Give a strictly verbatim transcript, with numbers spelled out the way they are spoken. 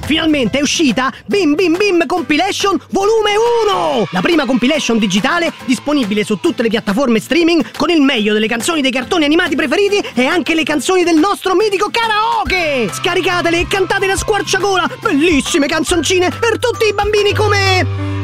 finalmente è uscita Bim Bim Bim Compilation Volume uno! La prima compilation digitale disponibile su tutte le piattaforme streaming con il meglio delle canzoni dei cartoni animati preferiti e anche le canzoni del nostro mitico karaoke! Scaricatele e cantatele a squarciagola! Bellissime canzoncine per tutti i bambini come...